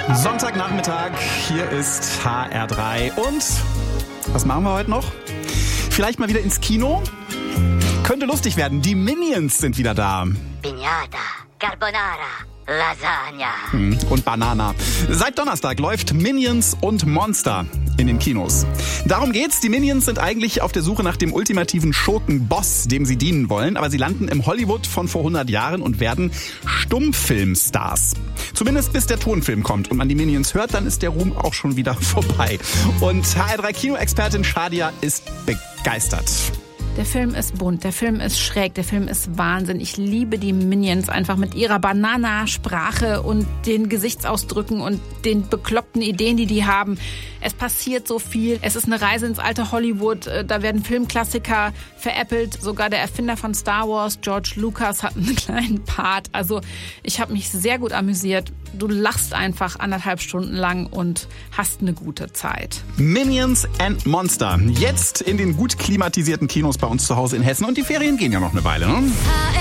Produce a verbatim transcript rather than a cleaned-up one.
Sonntagnachmittag, hier ist H R drei und was machen wir heute noch? Vielleicht mal wieder ins Kino? Könnte lustig werden, die Minions sind wieder da. Piñata, Carbonara, Lasagna. Und Banana. Seit Donnerstag läuft Minions und Monster in den Kinos. Darum geht's. Die Minions sind eigentlich auf der Suche nach dem ultimativen Schurken-Boss, dem sie dienen wollen. Aber sie landen im Hollywood von vor hundert Jahren und werden Stummfilmstars. Zumindest bis der Tonfilm kommt und man die Minions hört, dann ist der Ruhm auch schon wieder vorbei. Und H R drei Kinoexpertin Shadia ist begeistert. Der Film ist bunt, der Film ist schräg, der Film ist Wahnsinn. Ich liebe die Minions einfach mit ihrer Banana-Sprache und den Gesichtsausdrücken und den bekloppten Ideen, die die haben. Es passiert so viel. Es ist eine Reise ins alte Hollywood. Da werden Filmklassiker veräppelt. Sogar der Erfinder von Star Wars, George Lucas, hat einen kleinen Part. Also ich habe mich sehr gut amüsiert. Du lachst einfach anderthalb Stunden lang und hast eine gute Zeit. Minions and Monster. Jetzt in den gut klimatisierten Kinos bei uns zu Hause in Hessen. Und die Ferien gehen ja noch eine Weile, ne?